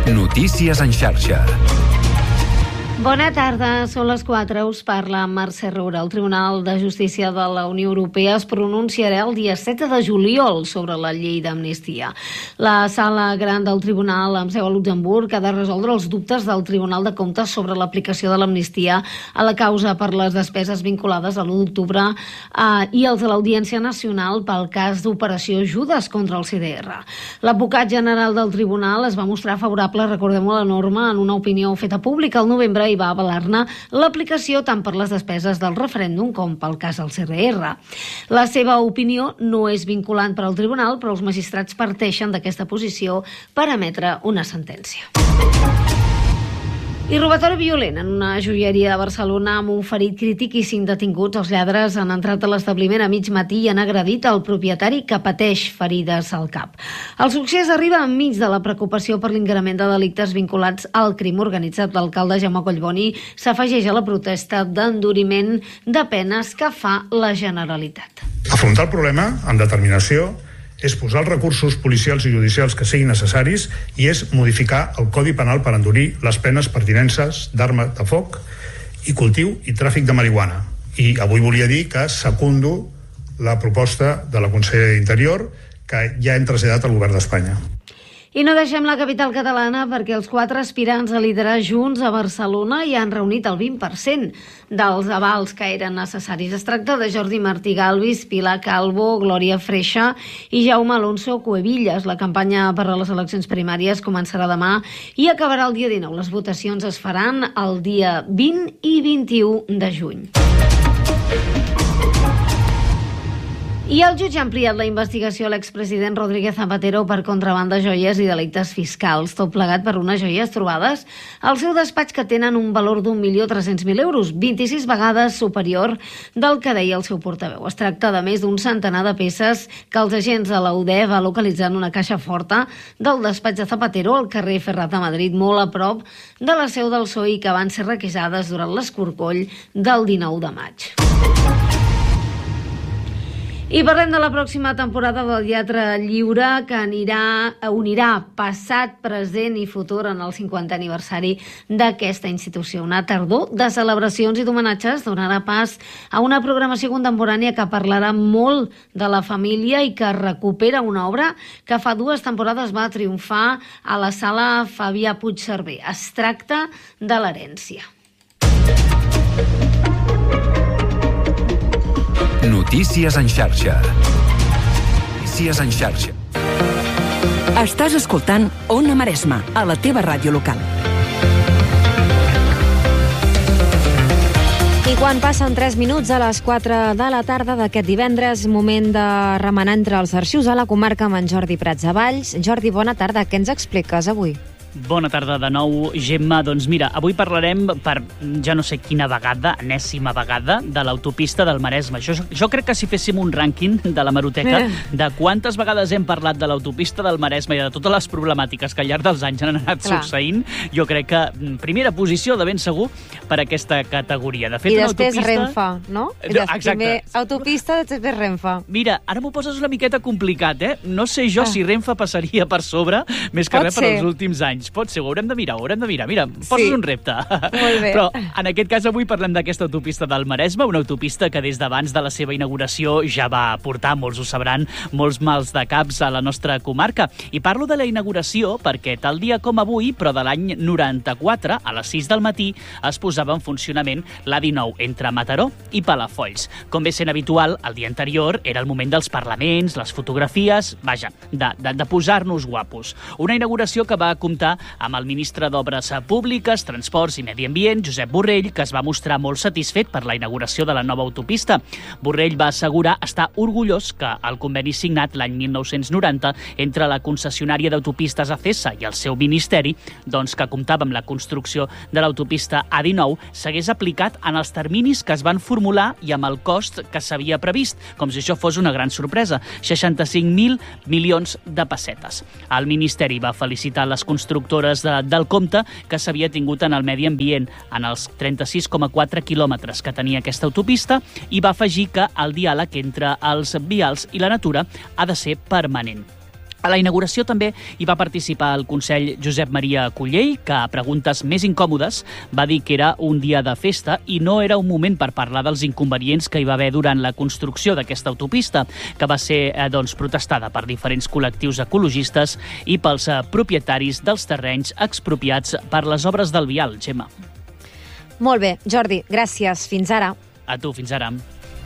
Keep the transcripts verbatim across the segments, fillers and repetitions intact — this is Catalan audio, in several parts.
Notícies en xarxa. Bona tarda, són les quatre, us parla Mercè Roura. El Tribunal de Justícia de la Unió Europea es pronunciarà el dia set de juliol sobre la llei d'amnistia. La sala gran del Tribunal, amb seu a Luxemburg, ha de resoldre els dubtes del Tribunal de Comptes sobre l'aplicació de l'amnistia a la causa per les despeses vinculades a l'u d'octubre eh, i els de l'Audiència Nacional pel cas d'Operació Judes contra el C D R. L'advocat general del Tribunal es va mostrar favorable, recordem-ho, a la norma en una opinió feta pública al novembre i va avalar-ne l'aplicació tant per les despeses del referèndum com pel cas del C D R. La seva opinió no és vinculant per al tribunal, però els magistrats parteixen d'aquesta posició per emetre una sentència. I robatori violent en una joieria de Barcelona amb un ferit crític i cinc detinguts. Els lladres han entrat a l'establiment a mig matí i han agredit el propietari, que pateix ferides al cap. El succés arriba enmig de la preocupació per l'increment de delictes vinculats al crim organitzat. L'alcalde Jaume Collboni s'afegeix a la protesta d'enduriment de penes que fa la Generalitat. Afrontar el problema amb determinació és posar els recursos policials i judicials que siguin necessaris i és modificar el Codi Penal per endurir les penes per tinences d'arma de foc i cultiu i tràfic de marihuana. I avui volia dir que secundo la proposta de la consellera d'Interior que ja hem traslladat al Govern d'Espanya. I no deixem la capital catalana perquè els quatre aspirants a liderar Junts a Barcelona ja han reunit el vint per cent dels avals que eren necessaris. Es tracta de Jordi Martí Galvis, Pilar Calvo, Glòria Freixa i Jaume Alonso Cuevillas. La campanya per a les eleccions primàries començarà demà i acabarà el dia dinou. Les votacions es faran el dia vint i vint-i-u de juny. I el jutge ha ampliat la investigació a l'expresident Rodríguez Zapatero per contraban de joies i delictes fiscals, tot plegat per unes joies trobades al seu despatx que tenen un valor d'un milió tres-cents mil euros, vint-i-sis vegades superior del que deia el seu portaveu. Es tracta de més d'un centenar de peces que els agents de la U D E va localitzar en una caixa forta del despatx de Zapatero al carrer Ferrat de Madrid, molt a prop de la seu del P S O E, i que van ser requisades durant l'escorcoll del dinou de maig. I parlem de la pròxima temporada del Teatre Lliure, que anirà, unirà passat, present i futur en el cinquantè aniversari d'aquesta institució. Una tardor de celebracions i d'homenatges donarà pas a una programació contemporània que parlarà molt de la família i que recupera una obra que fa dues temporades va triomfar a la sala Fabià Puigcerver. Es tracta de l'herència. Notícies en xarxa. Notícies en xarxa. Estàs escoltant Ona Maresma, a la teva ràdio local. I quan passen tres minuts a les quatre de la tarda d'aquest divendres, moment de remenar entre els arxius a la comarca amb en Jordi Prats Avalls. Jordi, bona tarda. Què ens expliques avui? Bona tarda de nou, Gemma. Doncs mira, avui parlarem per ja no sé quina vegada, enèsima vegada, de l'autopista del Maresme. Jo, jo crec que si féssim un rànquing de la Hemeroteca eh. de quantes vegades hem parlat de l'autopista del Maresme i de totes les problemàtiques que al llarg dels anys han anat Clar. succeint, jo crec que primera posició de ben segur per aquesta categoria. De fet, I després autopista... Renfe, no? no exacte. Primer autopista, després Renfe. Mira, ara m'ho poses una miqueta complicat, eh? No sé jo ah. si Renfe passaria per sobre, més que Pot res per ser. els últims anys. Pot ser, ho haurem de mirar, ho haurem de mirar. Mira, poses sí. un repte. Molt bé. Però en aquest cas avui parlem d'aquesta autopista del Maresme, una autopista que des d'abans de la seva inauguració ja va portar, molts ho sabran, molts mals de caps a la nostra comarca. I parlo de la inauguració perquè tal dia com avui, però de l'any noranta-quatre, a les sis del matí, es posava en funcionament l'A dinou entre Mataró i Palafolls. Com bé sent habitual, el dia anterior era el moment dels parlaments, les fotografies, vaja, de, de, de posar-nos guapos. Una inauguració que va comptar amb el ministre d'Obres Públiques, Transports i Medi Ambient, Josep Borrell, que es va mostrar molt satisfet per la inauguració de la nova autopista. Borrell va assegurar estar orgullós que el conveni signat l'any mil nou-cents noranta entre la concessionària d'autopistes Acesa i el seu ministeri, doncs que comptava amb la construcció de l'autopista A dinou, s'hagués aplicat en els terminis que es van formular i amb el cost que s'havia previst, com si això fos una gran sorpresa, seixanta-cinc mil milions de pessetes. El ministeri va felicitar les constructores de, del compte que s'havia tingut en el medi ambient en els trenta-sis coma quatre quilòmetres que tenia aquesta autopista i va afegir que el diàleg entre els vials i la natura ha de ser permanent. A la inauguració també hi va participar el Consell Josep Maria Cullell, que a preguntes més incòmodes va dir que era un dia de festa i no era un moment per parlar dels inconvenients que hi va haver durant la construcció d'aquesta autopista, que va ser eh, doncs, protestada per diferents col·lectius ecologistes i pels eh, propietaris dels terrenys expropiats per les obres del vial, Gemma. Molt bé, Jordi, gràcies. Fins ara. A tu, fins ara.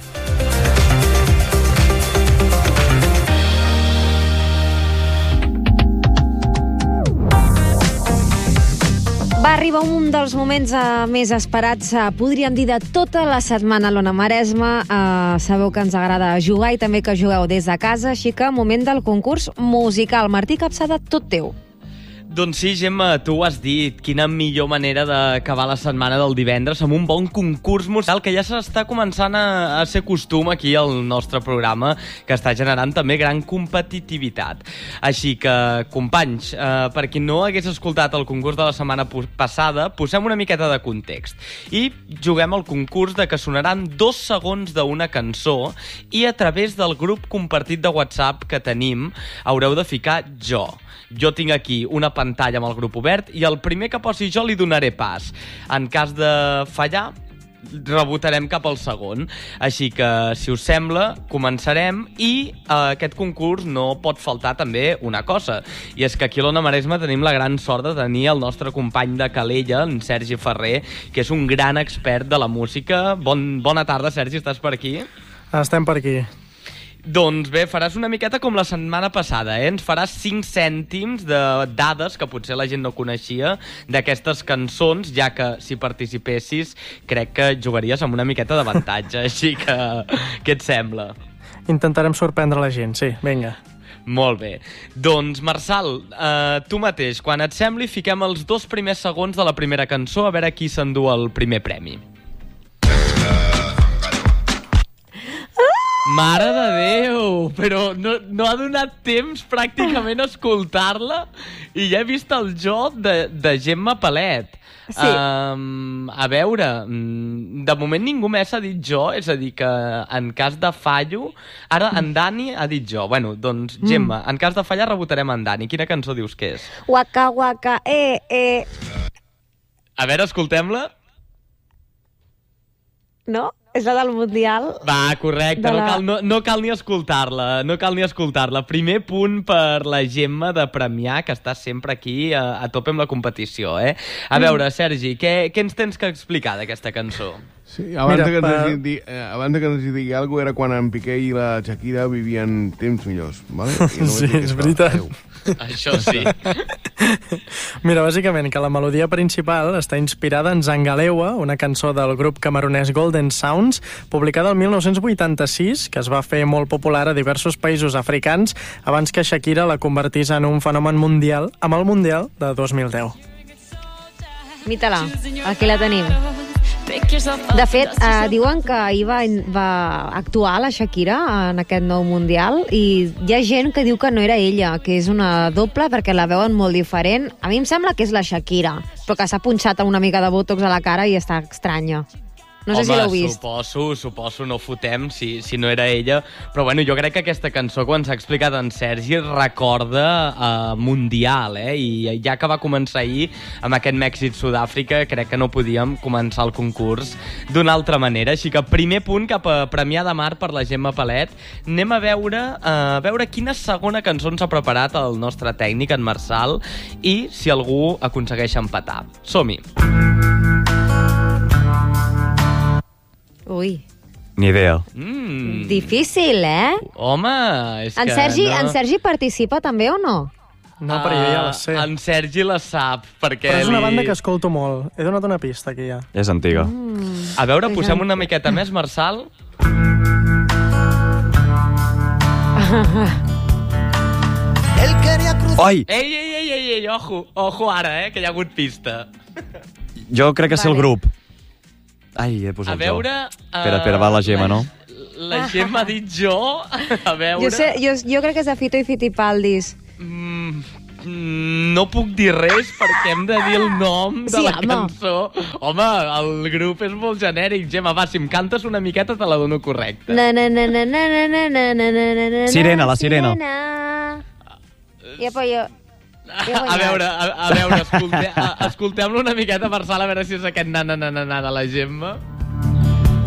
Va arribar un dels moments uh, més esperats, uh, podríem dir, de tota la setmana a l'Ona Maresma. Uh, sabeu que ens agrada jugar i també que jugueu des de casa, així que moment del concurs musical. Martí Capçada, tot teu. Doncs sí, Gemma, tu ho has dit. Quina millor manera d'acabar la setmana del divendres amb un bon concurs musical que ja s'està començant a, a ser costum aquí al nostre programa, que està generant també gran competitivitat. Així que, companys, eh, per qui no hagués escoltat el concurs de la setmana passada, posem una miqueta de context. I juguem al concurs de que sonaran dos segons d'una cançó i a través del grup compartit de WhatsApp que tenim haureu de ficar jo. Jo tinc aquí una pantalla amb el grup obert i el primer que posi jo li donaré pas. En cas de fallar, rebotarem cap al segon. Així que, si us sembla, començarem i eh, aquest concurs no pot faltar també una cosa, i és que aquí a l'Ona Maresma tenim la gran sort de tenir el nostre company de Calella, en Sergi Ferrer, que és un gran expert de la música. Bon, bona tarda, Sergi, estàs per aquí? Estem per aquí. Doncs bé, faràs una miqueta com la setmana passada, eh? Ens faràs cinc cèntims de dades que potser la gent no coneixia d'aquestes cançons, ja que si participessis crec que jugaries amb una miqueta d'avantatge, així que què et sembla? Intentarem sorprendre la gent, sí, vinga. Molt bé. Doncs, Marçal, eh, tu mateix, quan et sembli, fiquem els dos primers segons de la primera cançó a veure qui s'endú el primer premi. Mare de Déu! Però no, no ha donat temps pràcticament a escoltar-la i ja he vist el joc de, de Gemma Palet. Sí. Um, a veure, de moment ningú més ha dit jo, és a dir que en cas de fallo... Ara en Dani ha dit jo. Bueno, doncs, Gemma, en cas de fallar rebotarem en Dani. Quina cançó dius que és? Waka, waka, eh, eh. A veure, escoltem-la. No? És la del Mundial. Va, correcte, la... no, cal, no, no cal ni escoltar-la, no cal ni escoltar-la. Primer punt per la Gemma de Premià, que està sempre aquí a, a tope amb la competició, eh? A veure, Sergi, què, què ens tens que explicar d'aquesta cançó? Sí, abans, Mira, de que per... ens digui, eh, abans de que ens digui alguna cosa era quan en Piqué i la Shakira vivien temps millors, ¿vale? I no sí, és veritat. Això sí. Mira, bàsicament que la melodia principal està inspirada en Zangalewa, una cançó del grup camerunès Golden Sounds, publicada el mil nou-cents vuitanta-sis, que es va fer molt popular a diversos països africans abans que Shakira la convertís en un fenomen mundial amb el Mundial de dos mil deu. Mita-la, aquí la tenim. De fet, eh, diuen que ahir va, va actuar la Shakira en aquest nou Mundial i hi ha gent que diu que no era ella, que és una doble perquè la veuen molt diferent. A mi em sembla que és la Shakira, però que s'ha punxat una mica de botox a la cara i està estranya. No sé Home, si l'heu vist. suposo, suposo, no fotem si, si no era ella, però bueno, jo crec que aquesta cançó, quan s'ha explicat en Sergi, recorda uh, Mundial, eh? I ja que va començar ahir amb aquest Mèxic-Sud-àfrica, crec que no podíem començar el concurs d'una altra manera, així que primer punt cap a Premià de Mar per la Gemma Palet. Anem a veure, uh, a veure quina segona cançó ens ha preparat el nostre tècnic, en Marçal, i si algú aconsegueix empatar. Som-hi! Ui. Ni idea. Mm. Difícil, eh? Home, és en que Sergi, no... En Sergi participa també o no? No, però jo ja la sé. En Sergi la sap, perquè Però és una li... banda que escolto molt. He donat una pista aquí ja. És antiga. Mm. A veure, posem una miqueta més, Marçal. Oi! Ei, ei, ei, ei, ei, ojo, ojo ara, eh, que hi ha hagut pista. Jo crec que és Vale. el grup. Ai, he posat A veure... jo. Espera, espera, va la Gemma, no? La Gemma ha dit jo, a veure... Jo, sé, jo, jo crec que és de Fito i Fitipaldis. Mm, no puc dir res perquè hem de dir el nom de Sí, la home. cançó. Home, el grup és molt genèric. Gemma, va, si em cantes una miqueta te la dono correcta. Na, na, na, na, na, na, na, na, na, na, na, Sirena, la sirena. Ja, però jo... A veure, a, a veure, escolte, a- escoltem-lo una miqueta per sala, a veure si és aquest na-na-na-na de la Gemma.